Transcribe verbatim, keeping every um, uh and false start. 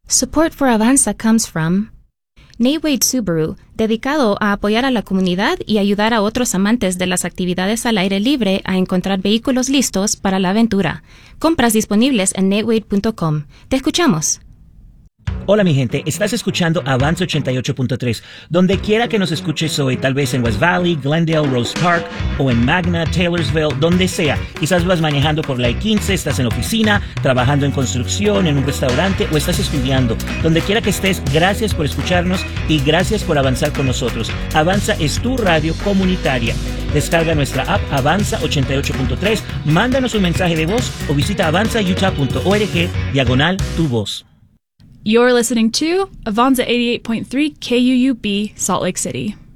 Support for Avanza comes from Nate Wade Subaru, dedicado a apoyar a la comunidad y ayudar a otros amantes de las actividades al aire libre a encontrar vehículos listos para la aventura. Compras disponibles en nate wade punto com. Te escuchamos. Hola mi gente, estás escuchando Avanza ochenta y ocho punto tres. Donde quiera que nos escuches hoy, tal vez en West Valley, Glendale, Rose Park o en Magna, Taylorsville, donde sea. Quizás vas manejando por la I quince, estás en la oficina, trabajando en construcción, en un restaurante o estás estudiando. Donde quiera que estés, gracias por escucharnos y gracias por avanzar con nosotros. Avanza es tu radio comunitaria. Descarga nuestra app Avanza ochenta y ocho punto tres, mándanos un mensaje de voz o visita avanza utah punto org diagonal tu voz. You're listening to Avanza eighty-eight point three K U U B, Salt Lake City.